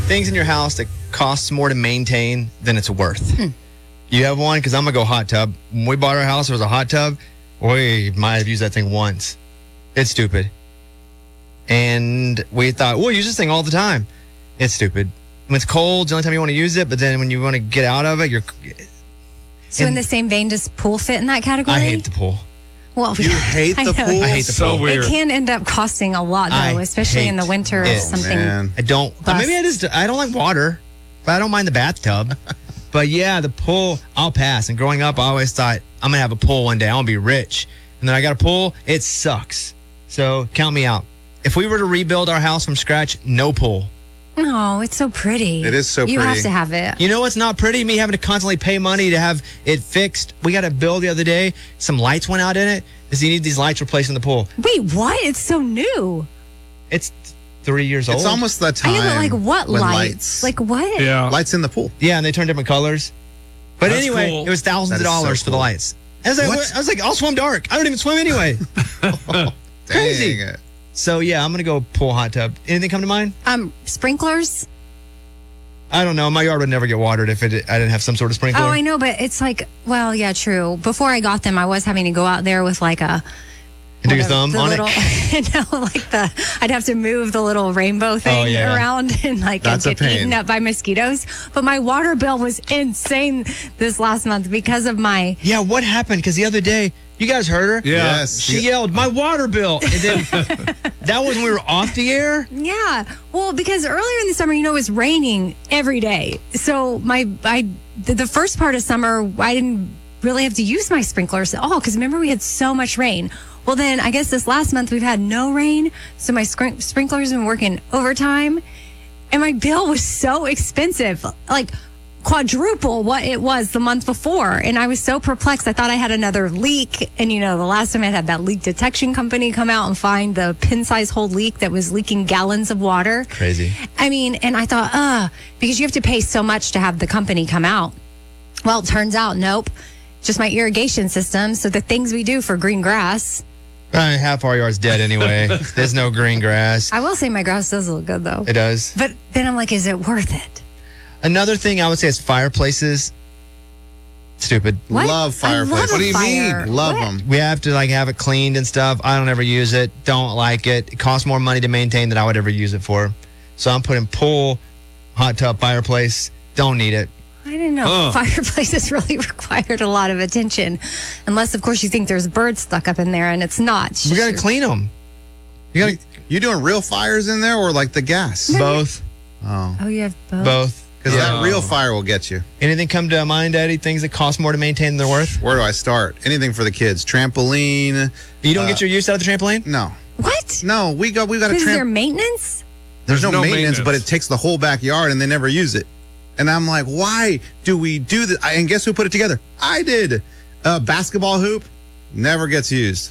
things in your house that costs more to maintain than it's worth. You have one? Because I'm going to go hot tub. When we bought our house, there was a hot tub. We might have used that thing once. It's stupid. And we thought, we'll use this thing all the time. It's stupid. When it's cold, it's the only time you want to use it. But then when you want to get out of it, So in the same vein, does pool fit in that category? I hate the pool. Well, You hate the pool? I hate the So pool. weird. It can end up costing a lot, though, especially in the winter if it, something. Man. I don't. Bust. Maybe I don't like water, but I don't mind the bathtub. But yeah, the pool, I'll pass. And growing up, I always thought I'm gonna have a pool one day. I want to be rich. And then I got a pool. It sucks. So count me out. If we were to rebuild our house from scratch, no pool. No, it's so pretty. It is so You pretty. have to have it. You know what's not pretty? Me having to constantly pay money to have it fixed. We got a bill the other day. Some lights went out in it. Does he need these lights replaced in the pool? Wait, what? It's so new. It's 3 years old. It's almost that time. I know, but like what when lights? Like what? Yeah. Lights in the pool. Yeah, and they turn different colors. But That's anyway, cool. it was thousands That of is so dollars for the cool. lights. I was like, I'll swim dark. I don't even swim anyway. Crazy. Dang it. So yeah, I'm gonna go pool, hot tub. Anything come to mind? Sprinklers. I don't know. My yard would never get watered if I didn't have some sort of sprinkler. Oh, I know, but it's like, well, yeah, true. Before I got them, I was having to go out there with like a. And do your what a- thumb the on little, it. No, like I'd have to move the little rainbow thing yeah. around and like That's a get eaten pain. up by mosquitoes. But my water bill was insane this last month because of my. Yeah, what happened? Because the other day, you guys heard her. Yeah. Yes. She yelled, "My water bill!" And then that was when we were off the air. Yeah, well, because earlier in the summer, it was raining every day. So the first part of summer, I didn't really have to use my sprinklers at all because remember we had so much rain. Well, then I guess this last month we've had no rain, so my sprinklers have been working overtime, and my bill was so expensive, like quadruple what it was the month before. And I was so perplexed. I thought I had another leak. And, the last time I had that leak detection company come out and find the pin-size hole leak that was leaking gallons of water. Crazy. I mean, and I thought, because you have to pay so much to have the company come out. Well, it turns out, nope. Just my irrigation system. So the things we do for green grass. Half our yard's dead anyway. There's no green grass. I will say my grass does look good, though. It does. But then I'm like, is it worth it? Another thing I would say is fireplaces. Stupid. What? Love fireplaces. I love What do a you fire. mean? Love What? them. We have to have it cleaned and stuff. I don't ever use it. Don't like it. It costs more money to maintain than I would ever use it for. So I'm putting pool, hot tub, fireplace. Don't need it. I didn't know fireplaces really required a lot of attention. Unless, of course, you think there's birds stuck up in there and it's not. It's We got to just- clean them. You got You doing real fires in there or like the gas? both. Oh. Oh, you have both? Both. Because that real fire will get you. Anything come to mind, Eddie? Things that cost more to maintain than they're worth? Where do I start? Anything for the kids. Trampoline. You don't get your use out of the trampoline? No. What? No, we got a Is there trampoline. maintenance? There's no no maintenance, but maintenance. it takes the whole backyard and they never use it. And I'm like, why do we do this? And guess who put it together? I did. Basketball hoop never gets used.